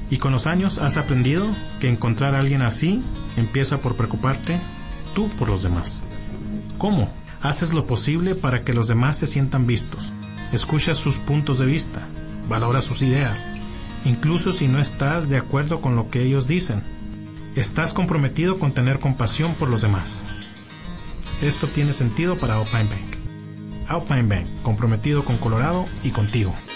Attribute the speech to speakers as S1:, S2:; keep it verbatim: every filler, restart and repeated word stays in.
S1: Y con los años has aprendido que encontrar a alguien así empieza por preocuparte tú por los demás. ¿Cómo? Haces lo posible para que los demás se sientan vistos. Escuchas sus puntos de vista. Valoras sus ideas. Incluso si no estás de acuerdo con lo que ellos dicen. Estás comprometido con tener compasión por los demás. Esto tiene sentido para Alpine Bank. Alpine Bank, comprometido con Colorado y contigo.